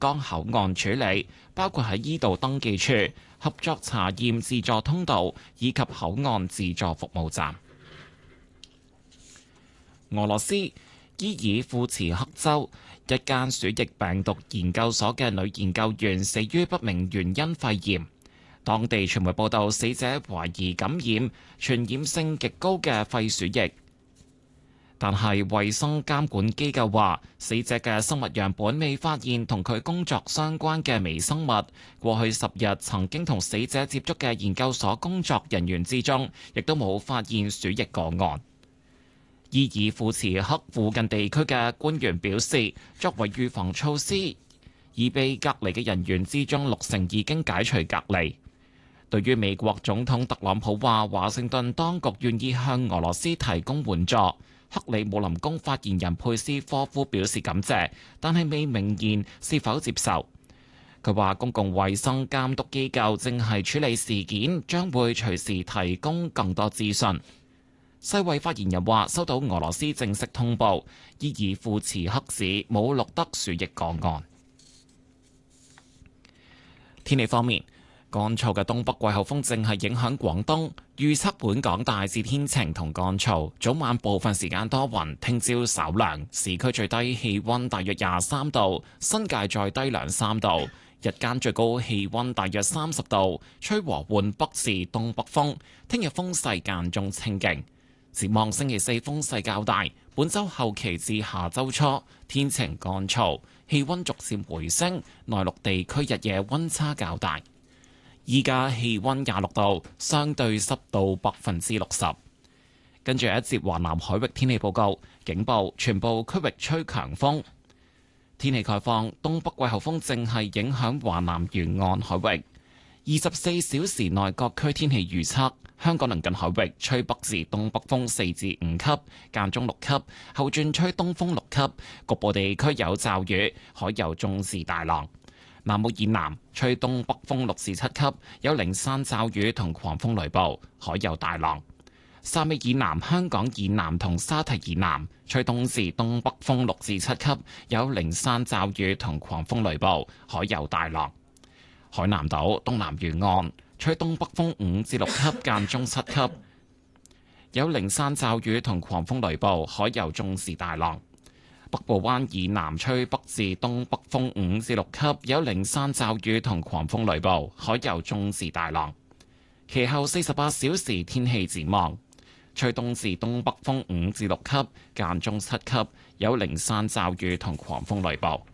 江口岸處理，包括喺伊渡登記處、合作查驗自助通道以及口岸自助服務站。俄羅斯伊爾庫茨克州一間鼠疫病毒研究所嘅女研究員死於不明原因肺炎。當地傳媒報道，死者懷疑感染傳染性極高嘅肺鼠疫，但係衛生監管機構話，死者嘅生物樣本未發現同佢工作相關嘅微生物。過去10日曾經同死者接觸嘅研究所工作人員之中，亦都冇發現鼠疫個案。伊爾庫茨克附近地區嘅官員表示，作為預防措施，已被隔離嘅人員之中60%已經解除隔離。對於美國總統特朗普話華盛頓當局願意向俄羅斯提供援助，克里姆林宮發言人佩斯科夫表示感謝，但係未明言是否接受。佢話公共衛生監督機構正係處理事件，將會隨時提供更多資訊。世衛發言人話收到俄羅斯正式通報，伊爾庫茨克市冇錄得鼠疫個案。天氣方面，乾燥嘅東北季候風正係影響廣東，預測本港大致天晴同乾燥，早晚部分時間多雲，聽朝稍涼，市區最低氣溫大約23度，新界再低2-3度，日間最高氣溫大約30度，吹和緩北至東北風，聽日風勢間中清勁。展望星期四風勢較大，本週後期至下週初天晴乾燥，氣溫逐漸回升，內陸地區日夜溫差較大。依家氣溫26度，相對濕度60%。跟住一節華南海域天氣報告，警報全部區域吹強風。天氣概況，東北季候風正係影響華南沿岸海域。24小時內各區天氣預測。香港鄰近海域吹北至東北風4至5級，間中6級，後轉吹東風6級，局部地區有驟雨，海有中至大浪。南澳以南吹東北風6至7級，有零散驟雨同狂風雷暴，海有大浪。汕尾以南、香港以南同沙堤以南吹東至東北風6至7級，有零散驟雨同狂風雷暴，海有大浪。海南島東南沿岸吹東北風5至6級，間中7級，有零散驟雨同狂風雷暴，海有中至大浪。北部灣以南吹北至東北風5至6級，有零散驟雨同狂風雷暴，海有中至大浪。其後48小時天氣展望，吹東至東北風5至6級，間中7級，有零散驟雨同狂風雷暴。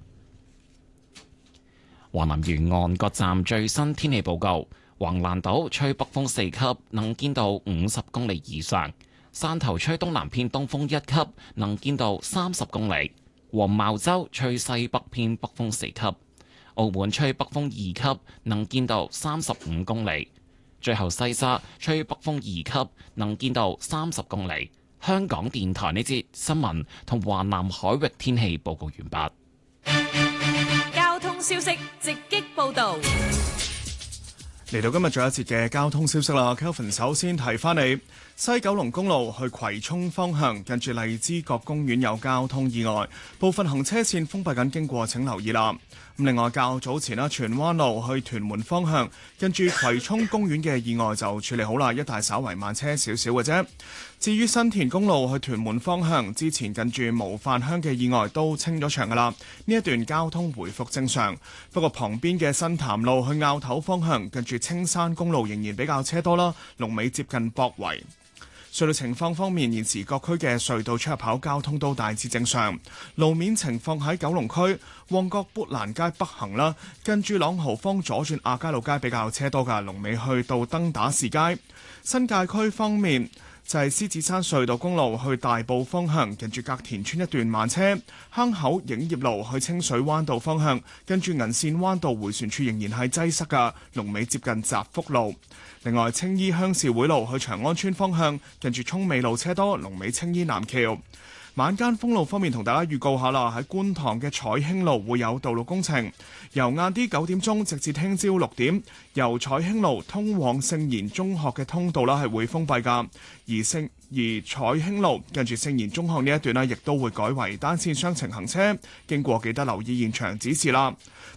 華南沿岸各站最新天氣報告。橫瀾島吹北風4級，能見度50公里以上；汕頭吹東南偏東風1級，能見度30公里；黃茅洲吹西北偏北風4級；澳門吹北風2級，能見度35公里；最後西沙吹北風2級，能見度30公里。香港電台呢節新聞同華南海域天氣報告完畢。交通消息直擊報道。 嚟到今日最後一節嘅交通消息啦 ，Kelvin 首先提翻你，西九龍公路去葵涌方向，近住荔枝角公園有交通意外，部分行車線封閉緊，經過請留意啦。咁另外較早前啦，荃灣路去屯門方向，近住葵涌公園嘅意外就處理好啦，一帶稍為慢車少少嘅啫。至於新田公路去屯門方向，之前近住模範鄉嘅意外都清咗場噶啦，呢一段交通回復正常。不過旁邊嘅新潭路去坳頭方向，近住青山公路仍然比較車多啦，龍尾接近博圍。隧道情況方面，現時各區嘅隧道出入口交通都大致正常。路面情況喺九龍區旺角砵蘭街北行啦，近住朗豪坊左轉亞皆老街比較車多㗎，龍尾去到登打士街。新界區方面，就係獅子山隧道公路去大埔方向，近住隔田村一段慢車；坑口影業路去清水灣道方向，跟住銀線灣道迴旋處仍然係擠塞㗎，龍尾接近澤福路。另外，青衣鄉事會路去長安村方向，近住涌尾路車多，龍尾青衣南橋。晚間封路方面，同大家預告下啦，喺觀塘嘅彩興路會有道路工程，由晏啲9點鐘直至聽朝6點，由彩興路通往聖賢中學嘅通道啦係會封閉㗎，而彩興路近住聖賢中學呢一段呢，亦都會改為單線雙程行車，經過記得留意現場指示啦。